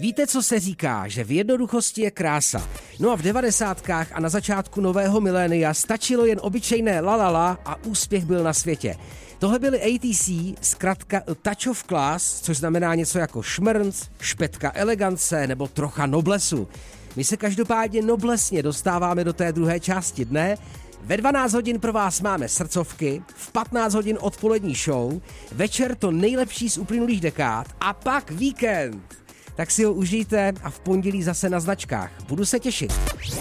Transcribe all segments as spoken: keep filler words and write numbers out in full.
Víte, co se říká, že v jednoduchosti je krása. No a v devadesátkách a na začátku nového milénia stačilo jen obyčejné lalala a úspěch byl na světě. Tohle byly A T C, zkratka A Touch of Class, což znamená něco jako šmrnc, špetka elegance nebo trocha noblesu. My se každopádně noblesně dostáváme do té druhé části dne. Ve dvanáct hodin pro vás máme srdcovky, v patnáct hodin odpolední show, večer to nejlepší z uplynulých dekád a pak víkend. Tak si ho užijte a v pondělí zase na značkách. Budu se těšit.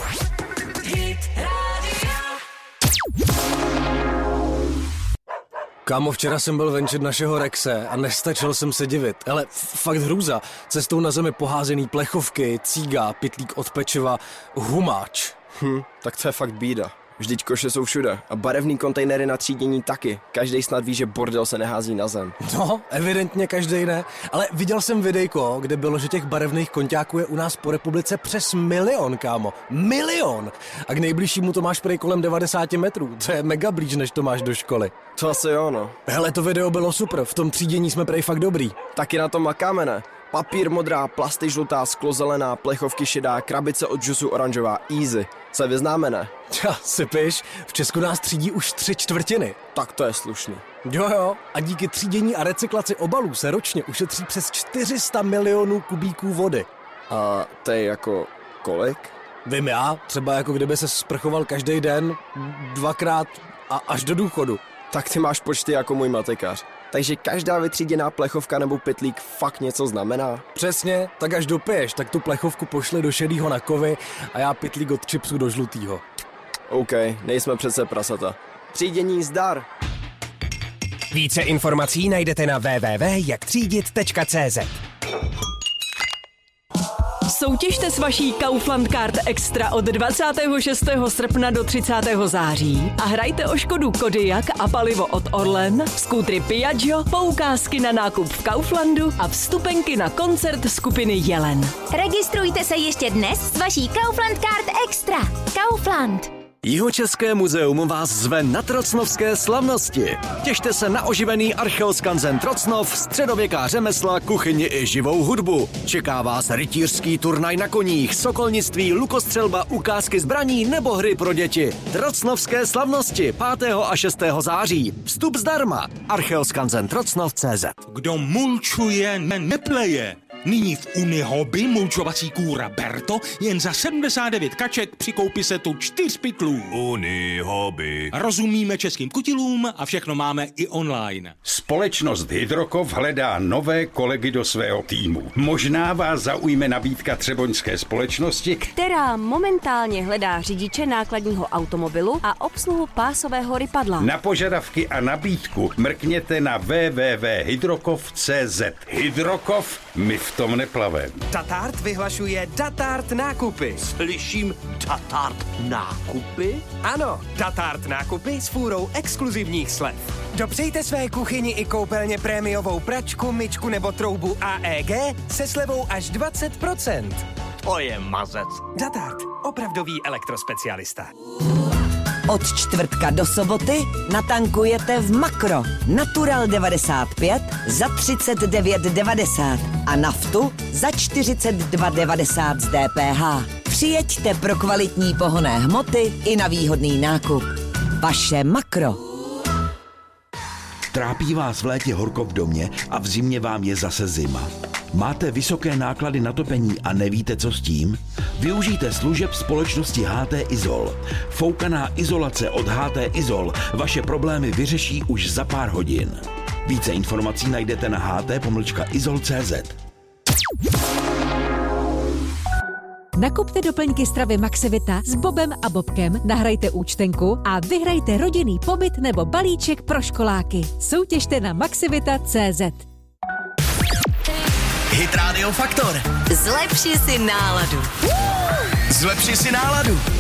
Kámo, včera jsem byl venčit našeho Rexe a nestačil jsem se divit. Ale fakt hrůza. Cestou na zemi poházený plechovky, cíga, pytlík od pečiva, humáč. Hm, tak to je fakt bída. Vždyť koše jsou všude a barevný kontejnery na třídění taky. Každej snad ví, že bordel se nehází na zem. No, evidentně každej ne. Ale viděl jsem videjko, kde bylo, že těch barevných konťáků je u nás po republice přes milion, kámo. Milion! A k nejbližšímu to máš prej kolem devadesát metrů. To je mega blíž, než to máš do školy. To asi jo, no. Hele, to video bylo super. V tom třídění jsme prej fakt dobrý. Taky na tom makáme, ne? Papír modrá, plasty žlutá, sklo zelená, plechovky šedá, krabice od džusu oranžová, easy. Se vyznáme, ne? Ja, sypiš, v Česku nás třídí už tři čtvrtiny. Tak to je slušný. Jo jo, a díky třídění a recyklaci obalů se ročně ušetří přes čtyři sta milionů kubíků vody. A to je jako kolik? Vím já, třeba jako kdyby se sprchoval každý den, dvakrát a až do důchodu. Tak ty máš počty jako můj matikář. Takže každá vytříděná plechovka nebo pytlík fakt něco znamená? Přesně, tak až dopiješ, tak tu plechovku pošli do šedýho na kovy a já pytlík od chipsu do žlutýho. OK, nejsme přece prasata. Třídění zdar! Více informací najdete na w w w tečka jak třídit tečka c z. Soutěžte s vaší Kaufland Card Extra od dvacátého šestého srpna do třicátého září a hrajte o Škodu Kodiaq a palivo od Orlen, skútry Piaggio, poukázky na nákup v Kauflandu a vstupenky na koncert skupiny Jelen. Registrujte se ještě dnes s vaší Kaufland Card Extra. Kaufland. Jihočeské muzeum vás zve na Trocnovské slavnosti. Těšte se na oživený archeoskanzen Trocnov, středověká řemesla, kuchyni i živou hudbu. Čeká vás rytířský turnaj na koních, sokolnictví, lukostřelba, ukázky zbraní nebo hry pro děti. Trocnovské slavnosti pátého a šestého září. Vstup zdarma. archeoskanzen trocnov tečka cé zet. Kdo mulčuje, ne, nepleje. Nyní v Unihobby mulčovací kůra Berto jen za sedmdesát devět kaček při koupi setu čtyř pytlů. Unihobby. Rozumíme českým kutilům a všechno máme i online. Společnost Hydrokov hledá nové kolegy do svého týmu. Možná vás zaujme nabídka třeboňské společnosti, Která momentálně hledá řidiče nákladního automobilu a obsluhu pásového rypadla. Na požadavky a nabídku mrkněte na w w w tečka hydrokov tečka cé zet. Hydrokov, my v tom neplavem. Datart vyhlašuje Datart nákupy. Slyším Datart nákupy? Ano, Datart nákupy s fůrou exkluzivních slev. Dopřejte své kuchyni i koupelně prémiovou pračku, myčku nebo troubu A E G se slevou až dvacet procent. To je mazec. Datart, opravdový elektrospecialista. Od čtvrtka do soboty natankujete v Makro. Natural devadesát pět za třicet devět devadesát a naftu za čtyřicet dva devadesát z D P H. Přijeďte pro kvalitní pohonné hmoty i na výhodný nákup. Vaše Makro. Trápí vás v létě horko v domě a v zimě vám je zase zima. Máte vysoké náklady na topení a nevíte, co s tím? Využijte služeb společnosti H T Izol. Foukaná izolace od H T Izol vaše problémy vyřeší už za pár hodin. Více informací najdete na h t pomlčka izol tečka cé zet. Nakupte doplňky stravy Maxivita s Bobem a Bobkem, nahrajte účtenku a vyhrajte rodinný pobyt nebo balíček pro školáky. Soutěžte na maxivita tečka cé zet. Hit Radio Faktor. Zlepši si náladu. Zlepši si náladu.